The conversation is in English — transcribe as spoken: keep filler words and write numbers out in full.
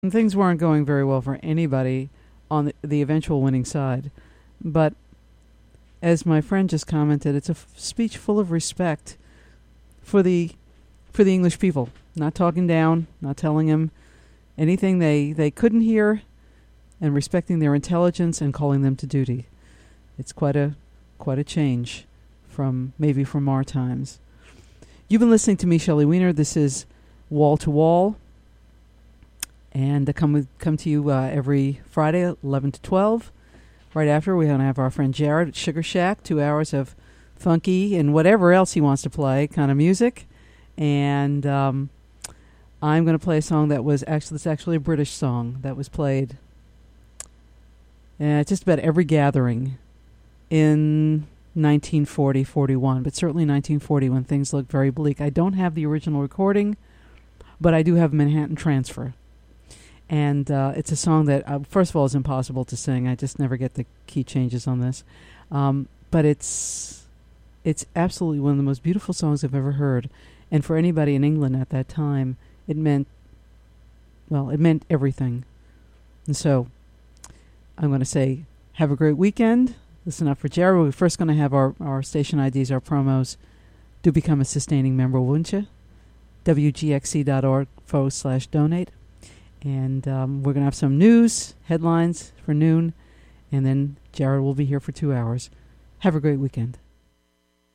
And things weren't going very well for anybody on the, the eventual winning side. But as my friend just commented, it's a f- speech full of respect for the for the English people. Not talking down, not telling them anything they, they couldn't hear, and respecting their intelligence and calling them to duty. It's quite a quite a change from maybe from our times. You've been listening to me, Shelley Weiner. This is Wall to Wall, and I come with, come to you uh, every Friday, eleven to twelve. Right after, we're going to have our friend Jared at Sugar Shack, two hours of funky and whatever else he wants to play kind of music. And um, I'm going to play a song that was actually, it's actually a British song that was played at just about every gathering in nineteen forty, forty-one, but certainly nineteen forty when things looked very bleak. I don't have the original recording, but I do have Manhattan Transfer. And uh, it's a song that, uh, first of all, is impossible to sing. I just never get the key changes on this. Um, but it's it's absolutely one of the most beautiful songs I've ever heard. And for anybody in England at that time, it meant, well, it meant everything. And so I'm going to say, have a great weekend. Listen up for Jared. We're first going to have our, our station I Ds, our promos. Do become a sustaining member, wouldn't you? W G X C dot org forward slash donate. And um, we're going to have some news, headlines for noon, and then Jared will be here for two hours. Have a great weekend.